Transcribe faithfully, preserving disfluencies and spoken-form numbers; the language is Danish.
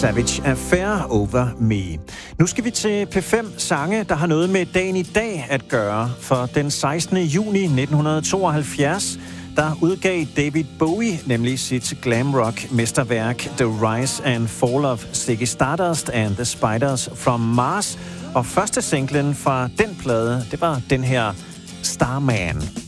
Savage Affair Over Me. Nu skal vi til P fem sange, der har noget med dagen i dag at gøre. For den sekstende juni nitten tooghalvfjerds, der udgav David Bowie nemlig sit glam rock mesterværk The Rise and Fall of Ziggy Stardust and the Spiders from Mars. Og første singlen fra den plade, det var den her Starman.